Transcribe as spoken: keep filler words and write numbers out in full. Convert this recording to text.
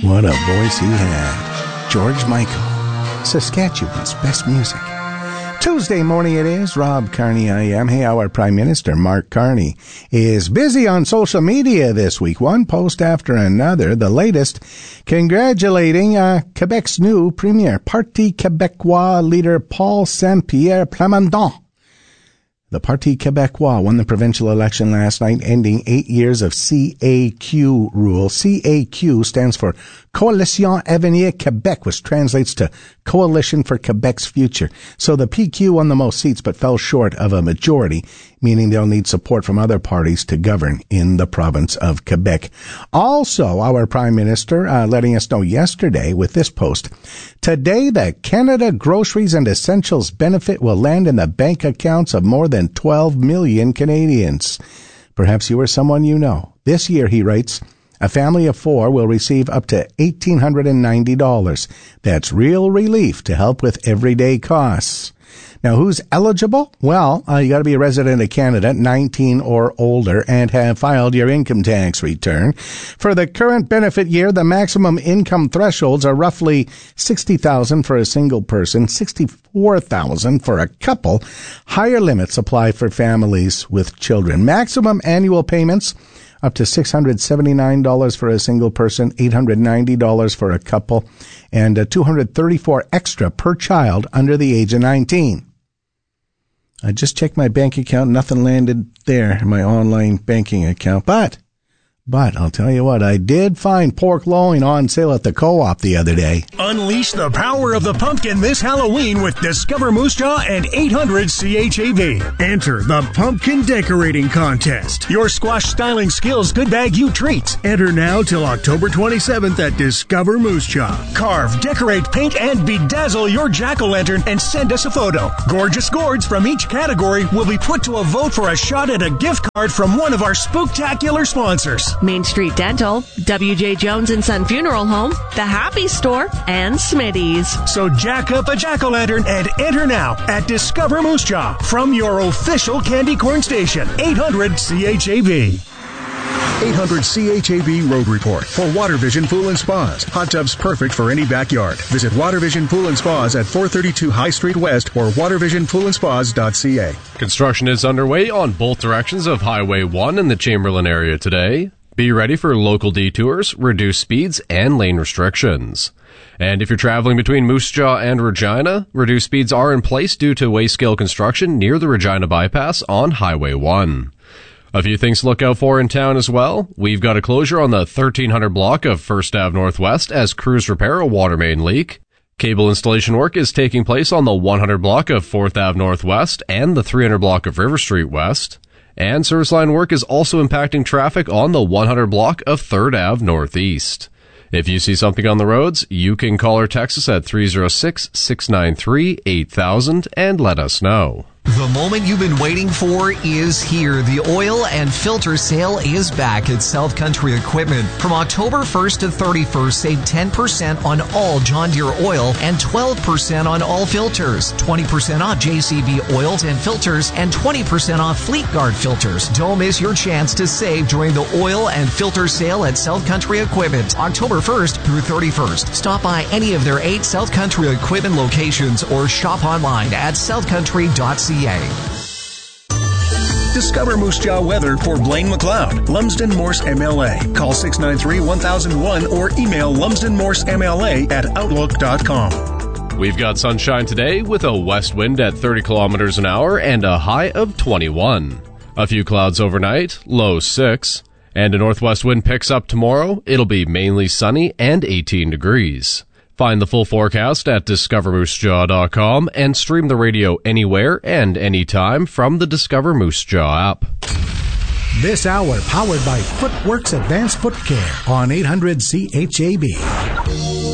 What a voice he had. George Michael, Saskatchewan's best music. Tuesday morning it is. Rob Carney I am. Hey, our Prime Minister, Mark Carney, is busy on social media this week. One post after another. The latest congratulating uh, Quebec's new Premier, Parti Québécois leader Paul Saint-Pierre Plamondon. The Parti Québécois won the provincial election last night, ending eight years of C A Q rule. C A Q stands for Coalition Avenir Québec, which translates to Coalition for Quebec's Future. So the P Q won the most seats but fell short of a majority, meaning they'll need support from other parties to govern in the province of Quebec. Also, our Prime Minister uh, letting us know yesterday with this post, today the Canada Groceries and Essentials benefit will land in the bank accounts of more than twelve million Canadians. Perhaps you or someone you know. This year, he writes, a family of four will receive up to one thousand eight hundred ninety dollars. That's real relief to help with everyday costs. Now, who's eligible? Well, uh, you got to be a resident of Canada, nineteen or older, and have filed your income tax return. For the current benefit year, the maximum income thresholds are roughly sixty thousand dollars for a single person, sixty-four thousand dollars for a couple. Higher limits apply for families with children. Maximum annual payments up to six hundred seventy-nine dollars for a single person, eight hundred ninety dollars for a couple, and uh, two hundred thirty-four dollars extra per child under the age of nineteen. I just checked my bank account. Nothing landed there in my online banking account. But, but I'll tell you what, I did find pork loin on sale at the Co-op the other day. Unleash the power of the pumpkin this Halloween with Discover Moose Jaw and eight hundred C H A V. Enter the Pumpkin Decorating Contest. Your squash styling skills could bag you treats. Enter now till October twenty-seventh at Discover Moose Jaw. Carve, decorate, paint, and bedazzle your jack-o'-lantern and send us a photo. Gorgeous gourds from each category will be put to a vote for a shot at a gift card from one of our spooktacular sponsors. Main Street Dental, W J Jones and Son Funeral Home, The Happy Store, and Smitty's. So jack up a jack-o'-lantern and enter now at Discover Moose Jaw from your official candy corn station, eight hundred C H A V. eight hundred C H A V Road Report for Water Vision Pool and Spas. Hot tubs perfect for any backyard. Visit Water Vision Pool and Spas at four thirty-two High Street West or water vision pool and spas dot c a. Construction is underway on both directions of Highway one in the Chamberlain area today. Be ready for local detours, reduced speeds, and lane restrictions. And if you're traveling between Moose Jaw and Regina, reduced speeds are in place due to waste-scale construction near the Regina bypass on Highway one. A few things to look out for in town as well. We've got a closure on the thirteen hundred block of First Avenue Northwest as crews repair a water main leak. Cable installation work is taking place on the one hundred block of Fourth Avenue Northwest and the three hundred block of River Street West. And service line work is also impacting traffic on the one hundred block of Third Avenue Northeast. If you see something on the roads, you can call or text us at three oh six, six nine three, eight thousand and let us know. The moment you've been waiting for is here. The oil and filter sale is back at South Country Equipment. From October first to thirty-first, save ten percent on all John Deere oil and twelve percent on all filters. twenty percent off J C B oils and filters and twenty percent off Fleet Guard filters. Don't miss your chance to save during the oil and filter sale at South Country Equipment. October first through thirty-first. Stop by any of their eight South Country Equipment locations or shop online at south country dot c a. Discover Moose Jaw weather for Blaine McLeod, Lumsden Morse M L A. Call six nine three, one thousand one or email lumsden morse m l a at outlook dot com. We've got sunshine today with a west wind at thirty kilometers an hour and a high of twenty-one. A few clouds overnight, low six. And a northwest wind picks up tomorrow. It'll be mainly sunny and eighteen degrees. Find the full forecast at discover moose jaw dot com and stream the radio anywhere and anytime from the Discover Moose Jaw app. This hour powered by Footworks Advanced Foot Care on eight hundred C H A B.